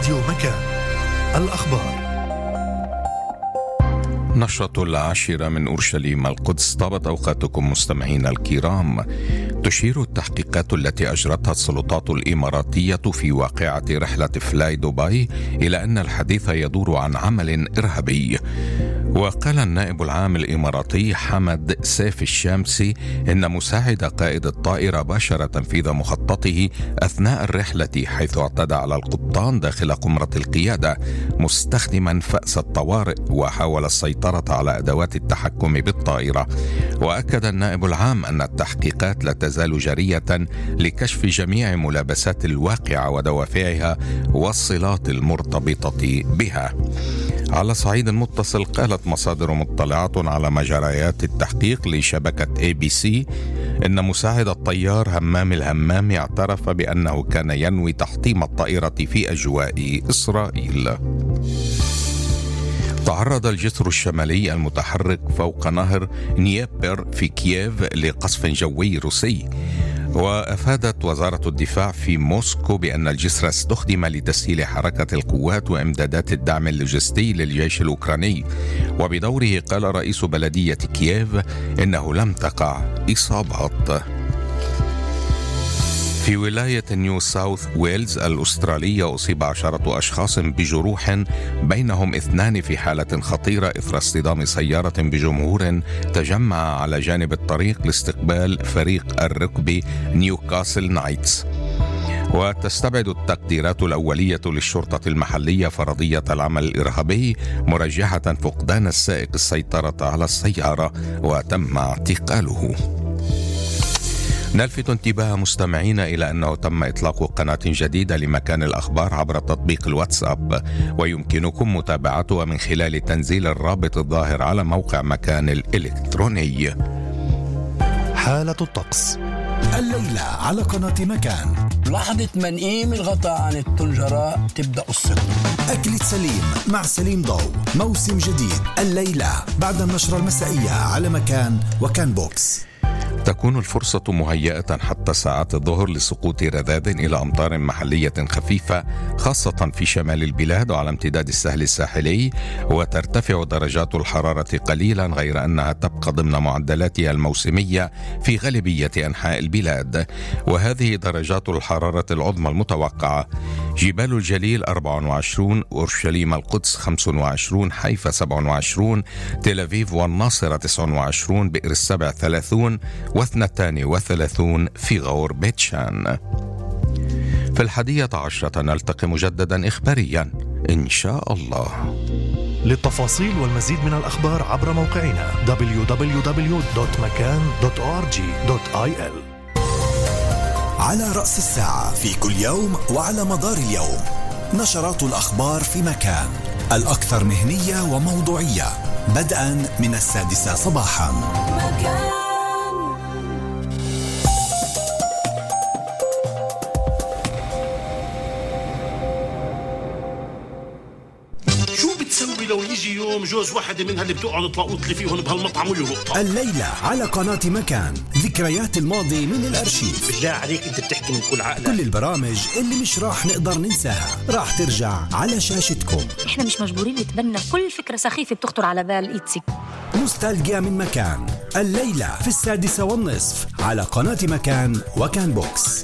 راديو مكان. الأخبار. نشرة 10 من أورشليم القدس. طابت أوقاتكم مستمعينا الكرام. تشير التحقيقات التي أجرتها السلطات الإماراتية في واقعة رحلة فلاي دبي إلى أن الحديث يدور عن عمل إرهابي. وقال النائب العام الإماراتي حمد سيف الشامسي إن مساعد قائد الطائرة باشر تنفيذ مخططه أثناء الرحلة، حيث اعتدى على القبطان داخل قمرة القيادة مستخدما فأس الطوارئ وحاول السيطرة على أدوات التحكم بالطائرة. وأكد النائب العام أن التحقيقات لا تزال جارية لكشف جميع ملابسات الواقعة ودوافعها والصلات المرتبطة بها. على صعيد متصل، قالت مصادر مطلعة على مجريات التحقيق لشبكة ABC إن مساعد الطيار همام الهمام اعترف بأنه كان ينوي تحطيم الطائرة في أجواء إسرائيل. تعرض الجسر الشمالي المتحرك فوق نهر نيبر في كييف لقصف جوي روسي. وأفادت وزارة الدفاع في موسكو بأن الجسر استخدم لتسهيل حركة القوات وإمدادات الدعم اللوجستي للجيش الأوكراني. وبدوره قال رئيس بلدية كييف إنه لم تقع إصابات. في ولاية نيو ساوث ويلز الأسترالية أصيب 10 أشخاص بجروح، بينهم 2 في حالة خطيرة إثر اصطدام سيارة بجمهور تجمع على جانب الطريق لاستقبال فريق الركبي نيوكاسل نايتس. وتستبعد التقديرات الأولية للشرطة المحلية فرضية العمل الإرهابي، مرجحة فقدان السائق السيطرة على السيارة وتم اعتقاله. نلفت انتباه مستمعين إلى أنه تم إطلاق قناة جديدة لمكان الأخبار عبر تطبيق الواتساب، ويمكنكم متابعتها من خلال تنزيل الرابط الظاهر على موقع مكان الإلكتروني. حالة الطقس الليلة على قناة مكان. لحظة منقيم الغطاء عن الطنجرة تبدأ الصدق. أكلة سليم مع سليم ضو، موسم جديد الليلة بعد النشرة المسائية على مكان وكان بوكس. تكون الفرصة مهيئة حتى ساعات الظهر لسقوط رذاذ إلى أمطار محلية خفيفة، خاصة في شمال البلاد وعلى امتداد السهل الساحلي. وترتفع درجات الحرارة قليلا، غير أنها تبقى ضمن معدلاتها الموسمية في غالبية أنحاء البلاد. وهذه درجات الحرارة العظمى المتوقعة: جبال الجليل 24، أورشليم القدس 25، حيفا 27، تل أبيب والناصرة 29، بئر السبع 30، و32 في غور بيت شان. في 11 نلتقي مجددا إخباريا إن شاء الله. للتفاصيل والمزيد من الأخبار عبر موقعنا www.makan.org.il. على رأس الساعة في كل يوم وعلى مدار اليوم نشرات الأخبار في مكان، الأكثر مهنية وموضوعية، بدءا من 6 صباحا. مكان. لو يجي يوم جوز واحدة منها اللي بتقعد تلاقوط لي فيهم بهالمطعم ويهبطها. الليلة على قناة مكان، ذكريات الماضي من الأرشيف. بالله عليك انت بتحكي من كل عقلك. كل البرامج اللي مش راح نقدر ننساها راح ترجع على شاشتكم. احنا مش مجبورين نتبنى كل فكرة سخيفة بتخطر على بال إيتسي. نوستالجيا من مكان، الليلة في 6:30 على قناة مكان وكان بوكس.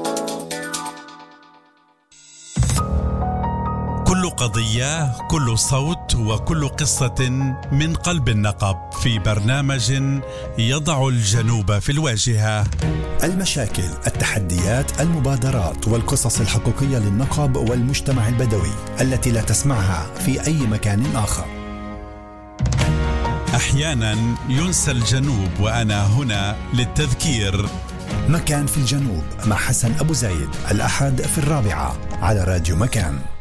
كل قضية، كل صوت، وكل قصة من قلب النقب في برنامج يضع الجنوب في الواجهة. المشاكل، التحديات، المبادرات والقصص الحقيقية للنقب والمجتمع البدوي التي لا تسمعها في أي مكان آخر. أحيانا ينسى الجنوب وأنا هنا للتذكير. مكان في الجنوب مع حسن أبو زايد، الأحد في 4 على راديو مكان.